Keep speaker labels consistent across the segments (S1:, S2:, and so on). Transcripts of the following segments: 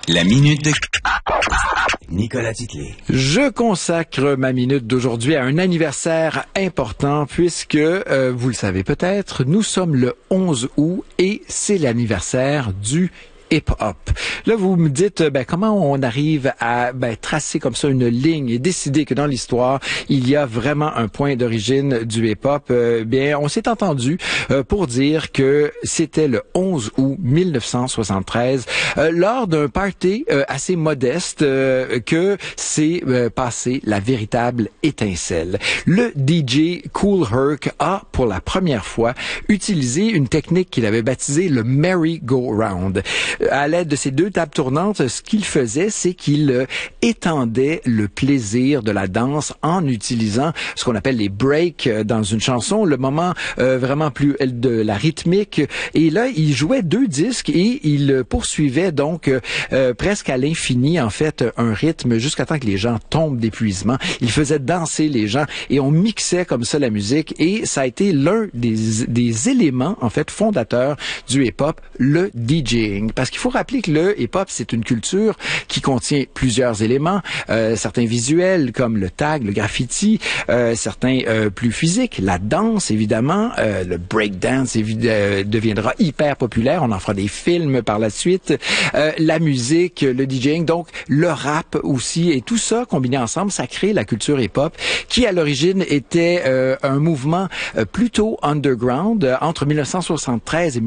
S1: La minute de Nicolas Titley.
S2: Je consacre ma minute d'aujourd'hui à un anniversaire important puisque, vous le savez peut-être, nous sommes le 11 août et c'est l'anniversaire du hip-hop. Là, vous me dites, comment on arrive à tracer comme ça une ligne et décider que dans l'histoire, il y a vraiment un point d'origine du hip-hop. On s'est entendu pour dire que c'était le 11 août 1973, lors d'un party assez modeste, que s'est passé la véritable étincelle. Le DJ Kool Herc a, pour la première fois, utilisé une technique qu'il avait baptisée le merry-go-round. À l'aide de ces deux tables tournantes, ce qu'il faisait, c'est qu'il étendait le plaisir de la danse en utilisant ce qu'on appelle les breaks dans une chanson, le moment vraiment plus de la rythmique. Et là, il jouait deux disques et il poursuivait donc presque à l'infini, en fait, un rythme jusqu'à temps que les gens tombent d'épuisement. Il faisait danser les gens et on mixait comme ça la musique et ça a été l'un des éléments, en fait, fondateurs du hip-hop, le DJing. Parce qu'il faut rappeler que le hip-hop, c'est une culture qui contient plusieurs éléments, certains visuels comme le tag, le graffiti, certains plus physiques, la danse évidemment, le breakdance deviendra hyper populaire, on en fera des films par la suite, la musique, le DJing, donc le rap aussi, et tout ça combiné ensemble, ça crée la culture hip-hop qui à l'origine était un mouvement plutôt underground. Entre 1973 et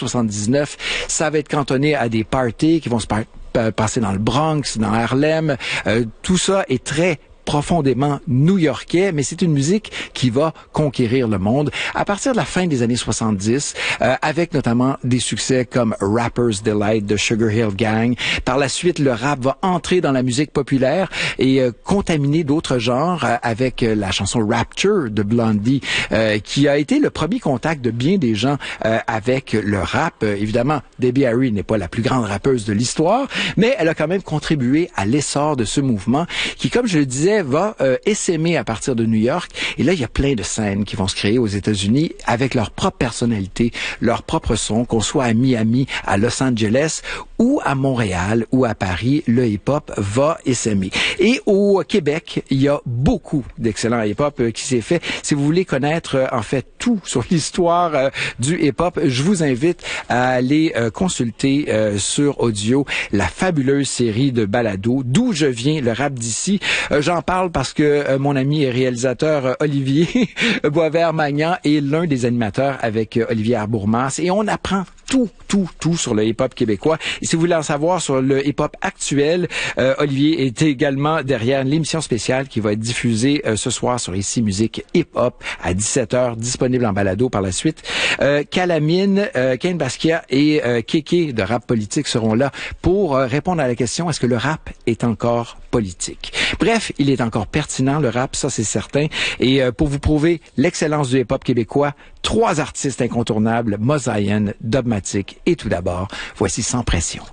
S2: 1979, ça va être cantonné à des parties qui vont se passer dans le Bronx, dans Harlem. Tout ça est très profondément new-yorkais, mais c'est une musique qui va conquérir le monde à partir de la fin des années 70, avec notamment des succès comme Rapper's Delight de Sugar Hill Gang. Par la suite, le rap va entrer dans la musique populaire et contaminer d'autres genres avec la chanson Rapture de Blondie, qui a été le premier contact de bien des gens avec le rap. Évidemment, Debbie Harry n'est pas la plus grande rappeuse de l'histoire, mais elle a quand même contribué à l'essor de ce mouvement qui, comme je le disais, va essaimer à partir de New York. Et là, il y a plein de scènes qui vont se créer aux États-Unis avec leur propre personnalité, leur propre son, qu'on soit à Miami, à Los Angeles ou à Montréal ou à Paris, le hip-hop va essaimer. Et au Québec, il y a beaucoup d'excellents hip-hop qui s'est fait. Si vous voulez connaître en fait tout sur l'histoire du hip-hop, je vous invite à aller consulter sur audio la fabuleuse série de balados D'où je viens, le rap d'ici. J'en parle parce que mon ami et réalisateur Olivier Boisvert-Magnan est l'un des animateurs avec Olivier Arbourmas et on apprend tout sur le hip-hop québécois. Et si vous voulez en savoir sur le hip-hop actuel, Olivier est également derrière l'émission spéciale qui va être diffusée ce soir sur Ici Musique Hip-Hop à 17h, disponible en balado par la suite. Calamine, Ken Basquiat et Kéké de Rap Politique seront là pour répondre à la question, est-ce que le rap est encore politique? Bref, il est encore pertinent, le rap, ça c'est certain. Et pour vous prouver l'excellence du hip-hop québécois, 3 artistes incontournables, Mosaïen, Dogmatic et tout d'abord, voici Sans Pression.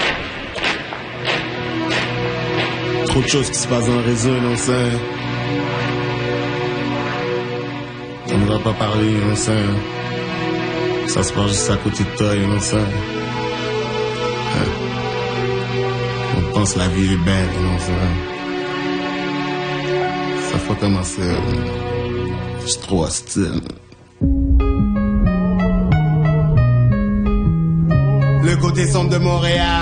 S3: Trop de choses qui se passent dans le réseau, on sait. On ne va pas parler, on sait. Ça se passe juste à côté de toi, on sait. On pense la vie est belle, on sait. Ça faut commencer. Je suis trop hostile. Le côté sombre de Montréal.